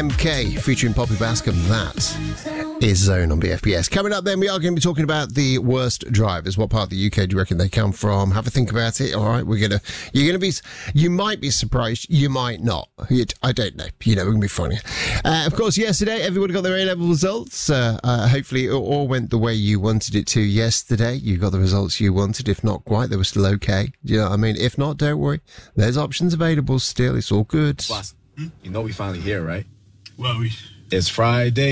MK featuring Poppy Bascom. That is Zone on BFBS. Coming up then, we are going to be talking about the worst drivers. What part of the UK do you reckon they come from? Have a think about it. All right, you might be surprised, you might not. I don't know. We're going to be funny. Of course, yesterday, everyone got their A-level results. Hopefully, it all went the way you wanted it to yesterday. You got the results you wanted. If not quite, they were still okay. Do you know what I mean? If not, don't worry. There's options available still. It's all good. Boss, we finally here, right? Well, it's Friday.